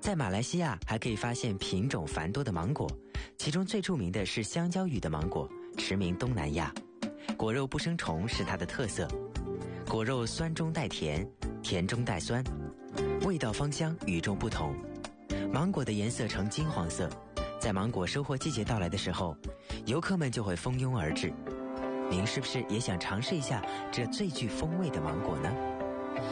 在马来西亚还可以发现品种繁多的芒果，其中最著名的是香蕉语的芒果，驰名东南亚。果肉不生虫是它的特色，果肉酸中带甜，甜中带酸，味道芳香与众不同。芒果的颜色呈金黄色，在芒果收获季节到来的时候，游客们就会蜂拥而至。您是不是也想尝试一下这最具风味的芒果呢？